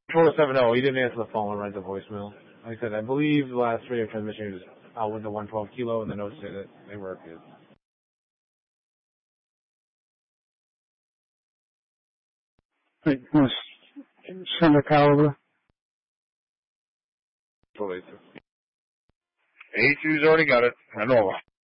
470, he didn't answer the phone and write the voicemail. Like I said, I believe the last radio transmission was out with the 112 kilo, and the notes said that they were good. Wait, send a call over. A2's already got it. I know.